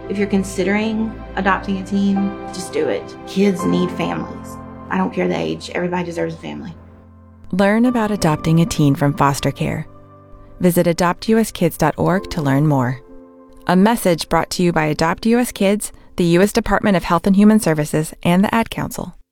If you're considering adopting a teen, just do it. Kids need families. I don't care the age. Everybody deserves a family. Learn about adopting a teen from foster care. Visit adoptuskids.org to learn more. A message brought to you by Adopt US Kids, the U.S. Department of Health and Human Services, and the Ad Council.